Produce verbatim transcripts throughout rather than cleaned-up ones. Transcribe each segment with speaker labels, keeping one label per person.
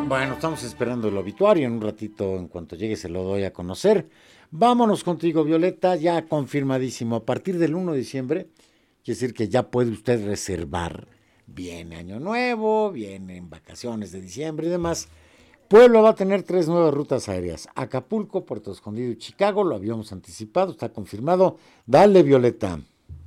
Speaker 1: Bueno, estamos esperando el obituario. En un ratito, en cuanto llegue, se lo doy a conocer. Vámonos contigo, Violeta, ya confirmadísimo. A partir del uno de diciembre, quiere decir que ya puede usted reservar. Viene Año Nuevo, vienen vacaciones de diciembre y demás. Puebla va a tener tres nuevas rutas aéreas. Acapulco, Puerto Escondido y Chicago. Lo habíamos anticipado, está confirmado. Dale, Violeta.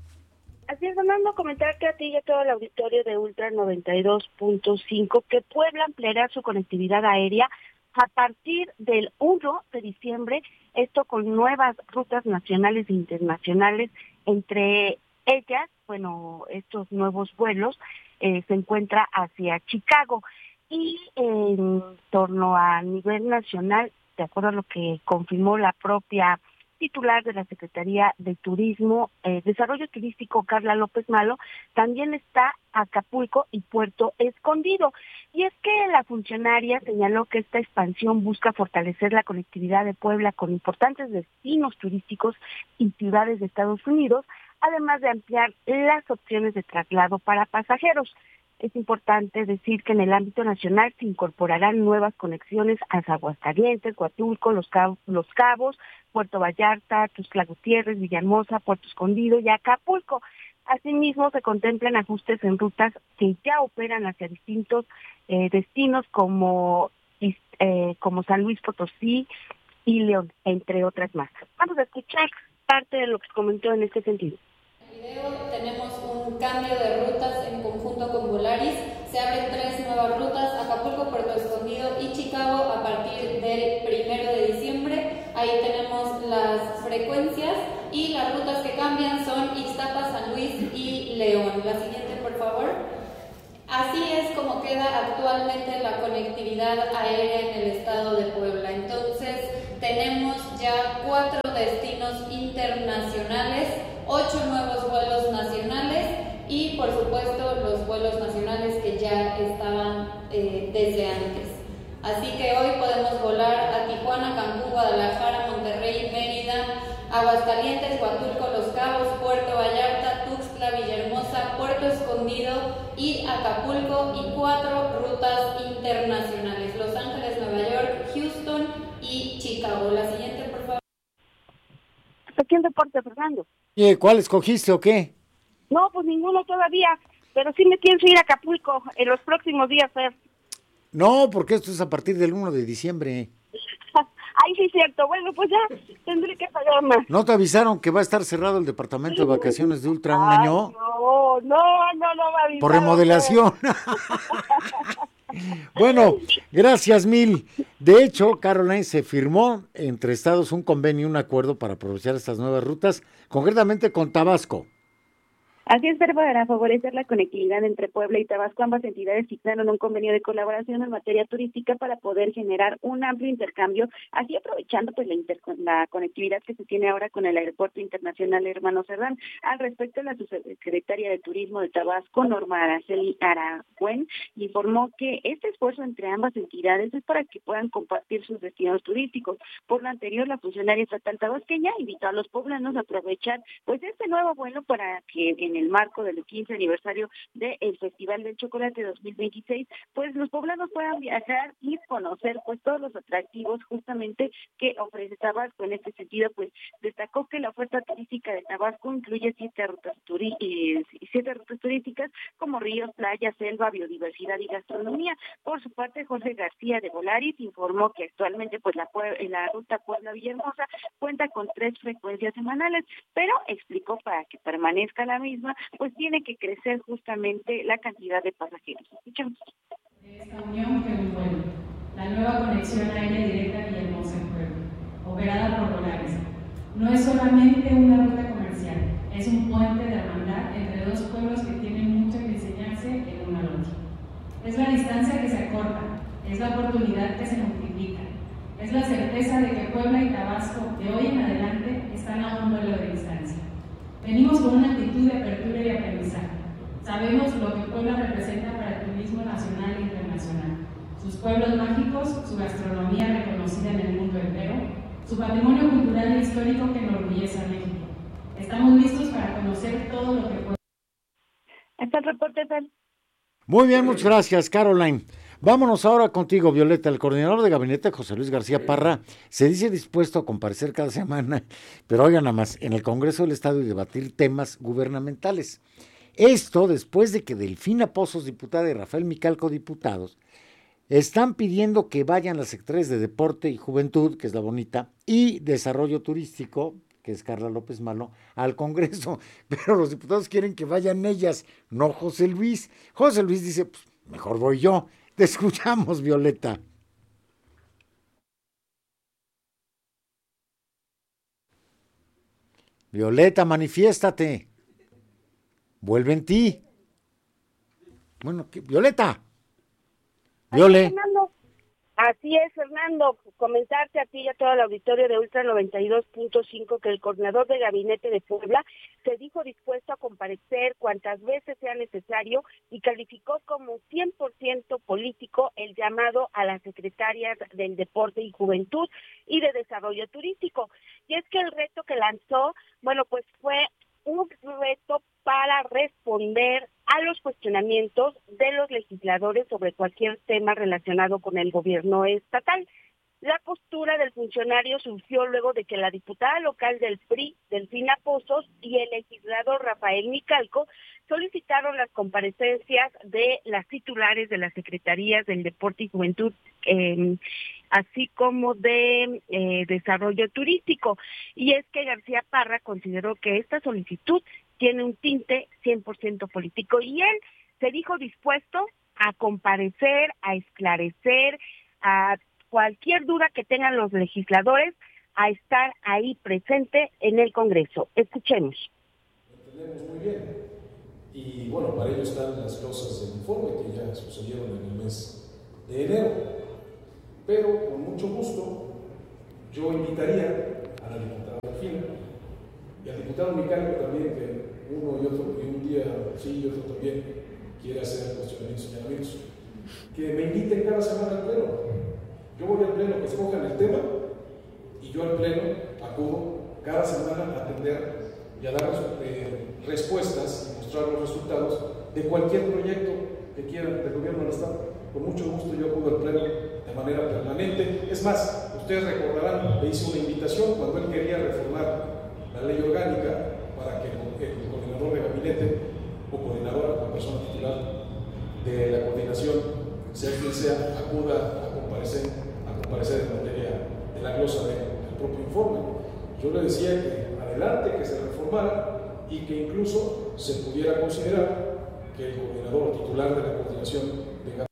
Speaker 2: Así es, Fernando, comentarte a ti y a todo el auditorio de Ultra noventa y dos punto cinco que Puebla ampliará su conectividad aérea a partir del uno de diciembre, esto con nuevas rutas nacionales e internacionales. Entre ellas, bueno, estos nuevos vuelos eh, se encuentra hacia Chicago. Y en torno a nivel nacional, de acuerdo a lo que confirmó la propia titular de la Secretaría de Turismo, eh, Desarrollo Turístico, Carla López Malo, también está Acapulco y Puerto Escondido. Y es que la funcionaria señaló que esta expansión busca fortalecer la conectividad de Puebla con importantes destinos turísticos y ciudades de Estados Unidos, además de ampliar las opciones de traslado para pasajeros. Es importante decir que en el ámbito nacional se incorporarán nuevas conexiones hacia Aguascalientes, Huatulco, Los Cabos, Los Cabos, Puerto Vallarta, Tuxtla Gutiérrez, Villahermosa, Puerto Escondido y Acapulco. Asimismo, se contemplan ajustes en rutas que ya operan hacia distintos eh, destinos como, eh, como San Luis Potosí y León, entre otras más. Vamos a escuchar parte de lo que comentó en este sentido.
Speaker 3: Video, tenemos un cambio de rutas en conjunto con Volaris. Se abren tres nuevas rutas: Acapulco, Puerto Escondido y Chicago a partir del primero de diciembre. Ahí tenemos las frecuencias y las rutas que cambian son Ixtapa, San Luis y León. La siguiente, por favor. Así es como queda actualmente la conectividad aérea en el estado de Puebla. Entonces, tenemos ya cuatro destinos internacionales, ocho nuevos vuelos nacionales y, por supuesto, los vuelos nacionales que ya estaban eh, desde antes. Así que hoy podemos volar a Tijuana, Cancún, Guadalajara, Monterrey, Mérida, Aguascalientes, Huatulco, Los Cabos, Puerto Vallarta, Tuxtla, Villahermosa, Puerto Escondido y Acapulco, y cuatro rutas internacionales: Los Ángeles, Nueva York, Houston y Chicago. La siguiente, por favor.
Speaker 2: ¿Hasta quién deporte, Fernando?
Speaker 1: ¿Y cuál escogiste o qué?
Speaker 2: No, pues ninguno todavía, pero sí me pienso ir a Acapulco en los próximos días, Fer.
Speaker 1: No, porque esto es a partir del uno de diciembre.
Speaker 2: Ay, sí, cierto. Bueno, pues ya tendré que pagar más.
Speaker 1: ¿No te avisaron que va a estar cerrado el departamento de vacaciones de Ultra un
Speaker 2: Ay,
Speaker 1: año?
Speaker 2: No, no, no, no va a avisar.
Speaker 1: Por remodelación. Bueno, gracias mil. De hecho, Caroline, se firmó entre estados un convenio, un acuerdo para aprovechar estas nuevas rutas, concretamente con Tabasco.
Speaker 2: Así es, pero para favorecer la conectividad entre Puebla y Tabasco, ambas entidades firmaron un convenio de colaboración en materia turística para poder generar un amplio intercambio, así aprovechando pues la, inter la conectividad que se tiene ahora con el Aeropuerto Internacional Hermano Cerdán. Al respecto, la subsecretaria de Turismo de Tabasco, Norma Araceli Aragüen, informó que este esfuerzo entre ambas entidades es para que puedan compartir sus destinos turísticos. Por lo anterior, la funcionaria estatal tabasqueña invitó a los poblanos a aprovechar pues este nuevo vuelo para que en el marco del quince aniversario del Festival del Chocolate dos mil veintiséis, pues los poblanos puedan viajar y conocer pues todos los atractivos justamente que ofrece Tabasco. En este sentido, pues destacó que la oferta turística de Tabasco incluye siete rutas turi eh, siete rutas turísticas como ríos, playas, selva, biodiversidad y gastronomía. Por su parte, Jorge García de Volaris informó que actualmente pues la, la ruta Puebla-Villahermosa cuenta con tres frecuencias semanales, pero explicó para que permanezca la misma pues tiene que crecer justamente la cantidad de pasajeros. Escuchamos.
Speaker 4: Esta unión que un vuelo, la nueva conexión aérea directa a Villahermosa en Puebla, operada por Volaris, no es solamente una ruta comercial, es un puente de hermandad entre dos pueblos que tienen mucho que enseñarse el uno al otro. Es la distancia que se acorta, es la oportunidad que se multiplica, es la certeza de que Puebla y Tabasco de hoy en adelante están a un vuelo de distancia. Venimos con una actitud de apertura y aprendizaje. Sabemos lo que Puebla representa para el turismo nacional e internacional. Sus pueblos mágicos, su gastronomía reconocida en el mundo entero, su patrimonio cultural e histórico que enorgullece a México. Estamos listos para conocer todo lo que Puebla.
Speaker 2: Hasta el reporte, Fel.
Speaker 1: Muy bien, muchas gracias, Caroline. Vámonos ahora contigo, Violeta. El coordinador de gabinete, José Luis García Parra, se dice dispuesto a comparecer cada semana, pero oigan nada más, en el Congreso del Estado y debatir temas gubernamentales. Esto después de que Delfina Pozos, diputada, y Rafael Micalco, diputados, están pidiendo que vayan las secretarias de Deporte y Juventud, que es la bonita, y Desarrollo Turístico, que es Carla López Malo, al Congreso, pero los diputados quieren que vayan ellas, no José Luis. José Luis dice, pues mejor voy yo. Te escuchamos, Violeta. Violeta, manifiéstate. Vuelve en ti. Bueno, ¿qué? Violeta. Viole.
Speaker 2: Así es, Fernando, comentarte a ti y a todo el auditorio de Ultra noventa y dos punto cinco que el coordinador de gabinete de Puebla se dijo dispuesto a comparecer cuantas veces sea necesario y calificó como cien por ciento político el llamado a las secretarias del Deporte y Juventud y de Desarrollo Turístico. Y es que el reto que lanzó, bueno, pues fue un reto para responder a los cuestionamientos de los legisladores sobre cualquier tema relacionado con el gobierno estatal. La postura del funcionario surgió luego de que la diputada local del P R I, Delfina Pozos, y el legislador Rafael Micalco solicitaron las comparecencias de las titulares de las secretarías del Deporte y Juventud, eh, así como de eh, Desarrollo Turístico. Y es que García Parra consideró que esta solicitud tiene un tinte cien por ciento político y él se dijo dispuesto a comparecer, a esclarecer, a cualquier duda que tengan los legisladores, a estar ahí presente en el Congreso. Escuchemos.
Speaker 5: Lo entendemos muy bien. Y bueno, para ello están las cosas del informe que ya sucedieron en el mes de enero. Pero con mucho gusto yo invitaría a la diputada Delfina y al diputado Micalco también, que uno y otro, y un día sí y otro también quiere hacer cuestionamientos y señalamientos, que me inviten cada semana al pleno. Yo voy al pleno, que escojan el tema, y yo al pleno acudo cada semana a atender y a dar eh, respuestas y mostrar los resultados de cualquier proyecto que quieran del gobierno del Estado. Con mucho gusto yo acudo al pleno de manera permanente. Es más, ustedes recordarán, le hice una invitación cuando él quería reformar la ley orgánica para que el coordinador de gabinete o coordinadora, la persona titular de la coordinación, sea quien sea, acuda a comparecer, a comparecer en materia de la glosa de, del propio informe. Yo le decía que adelante, que se reformara y que incluso se pudiera considerar que el coordinador titular de la coordinación tenga.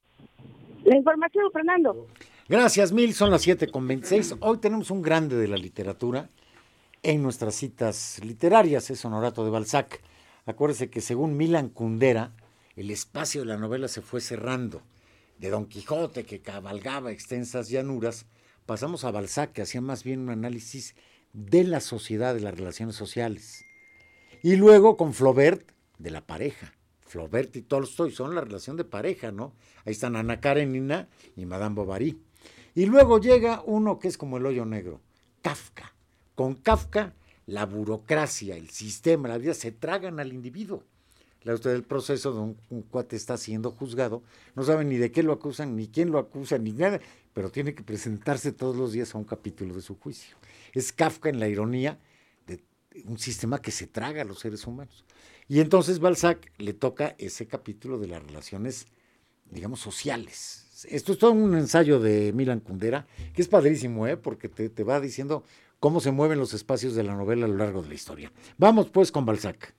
Speaker 2: La información, Fernando.
Speaker 1: Gracias, Mil. Son las siete con veintiséis. Hoy tenemos un grande de la literatura en nuestras citas literarias, es Honorato de Balzac. Acuérdese que según Milan Kundera, el espacio de la novela se fue cerrando. De Don Quijote, que cabalgaba extensas llanuras, pasamos a Balzac, que hacía más bien un análisis de la sociedad, de las relaciones sociales. Y luego con Flaubert, de la pareja. Flaubert y Tolstoy son la relación de pareja, ¿no? Ahí están Ana Karenina y Madame Bovary. Y luego llega uno que es como el hoyo negro, Kafka. Con Kafka, la burocracia, el sistema, la vida se tragan al individuo. La usted del proceso de un, un cuate está siendo juzgado, no saben ni de qué lo acusan, ni quién lo acusa, ni nada, pero tiene que presentarse todos los días a un capítulo de su juicio. Es Kafka en la ironía de un sistema que se traga a los seres humanos. Y entonces Balzac le toca ese capítulo de las relaciones, digamos, sociales. Esto es todo un ensayo de Milan Kundera, que es padrísimo, ¿eh? Porque te, te va diciendo cómo se mueven los espacios de la novela a lo largo de la historia. Vamos pues con Balzac.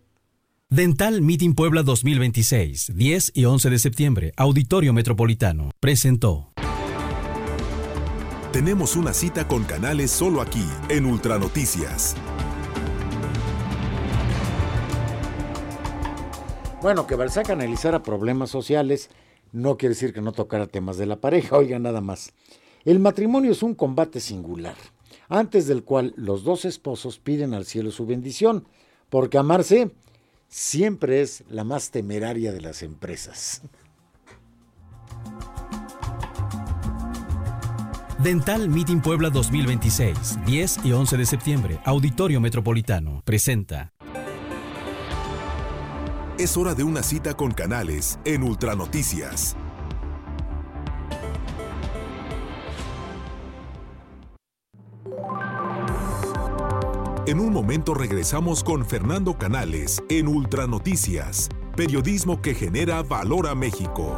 Speaker 6: Dental Meeting Puebla dos mil veintiséis, diez y once de septiembre, Auditorio Metropolitano, presentó.
Speaker 7: Tenemos una cita con Canales solo aquí, en Ultranoticias.
Speaker 1: Bueno, que Balzac analizara problemas sociales no quiere decir que no tocara temas de la pareja. Oiga, nada más. El matrimonio es un combate singular, antes del cual los dos esposos piden al cielo su bendición, porque amarse siempre es la más temeraria de las empresas.
Speaker 6: Dental Meeting Puebla dos mil veintiséis, diez y once de septiembre, Auditorio Metropolitano, presenta.
Speaker 7: Es hora de una cita con Canales en Ultranoticias. En un momento regresamos con Fernando Canales en Ultranoticias, periodismo que genera valor a México.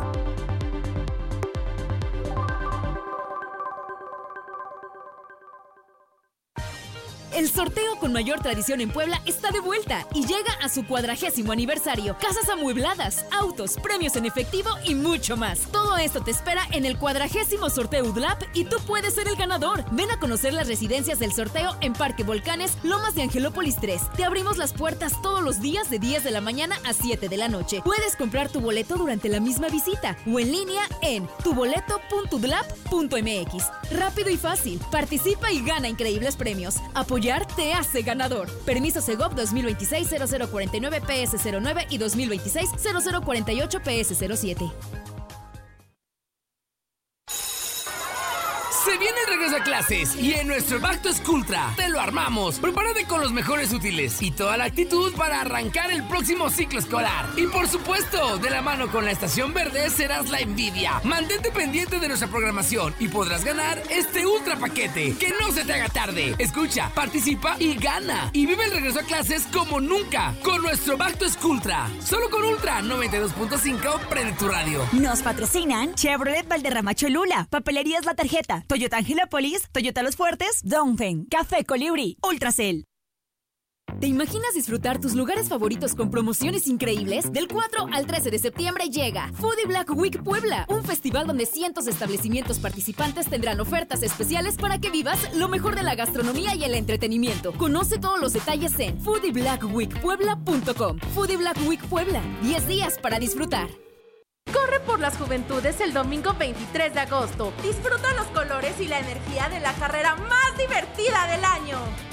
Speaker 8: El sorteo con mayor tradición en Puebla está de vuelta y llega a su cuadragésimo aniversario. Casas amuebladas, autos, premios en efectivo y mucho más. Todo esto te espera en el cuadragésimo sorteo U D L A P y tú puedes ser el ganador. Ven a conocer las residencias del sorteo en Parque Volcanes, Lomas de Angelópolis tres. Te abrimos las puertas todos los días de diez de la mañana a siete de la noche. Puedes comprar tu boleto durante la misma visita o en línea en tu boleto punto u d l a p punto m x. Rápido y fácil. Participa y gana increíbles premios. Apoya te hace ganador. Permiso Segov dos mil veintiséis cero cero cuarenta y nueve P S cero nueve y dos mil veintiséis cero cero cuarenta y ocho P S cero siete.
Speaker 9: Se viene el regreso a clases y en nuestro Back to Schooltra te lo armamos. Prepárate con los mejores útiles y toda la actitud para arrancar el próximo ciclo escolar. Y por supuesto, de la mano con la Estación Verde serás la envidia. Mantente pendiente de nuestra programación y podrás ganar este ultra paquete. Que no se te haga tarde. Escucha, participa y gana. Y vive el regreso a clases como nunca con nuestro Back to Schooltra. Solo con Ultra noventa y dos punto cinco, prende tu radio.
Speaker 10: Nos patrocinan Chevrolet Valderrama Cholula, Papelerías La Tarjeta, Toyota Angelópolis, Toyota Los Fuertes, Dongfeng, Café Colibrí, Ultracel.
Speaker 8: ¿Te imaginas disfrutar tus lugares favoritos con promociones increíbles? Del cuatro al trece de septiembre llega Foodie Black Week Puebla, un festival donde cientos de establecimientos participantes tendrán ofertas especiales para que vivas lo mejor de la gastronomía y el entretenimiento. Conoce todos los detalles en foodie black week puebla punto com. Foodie Black Week Puebla, diez días para disfrutar.
Speaker 11: Corre por las juventudes el domingo veintitrés de agosto. Disfruta los colores y la energía de la carrera más divertida del año.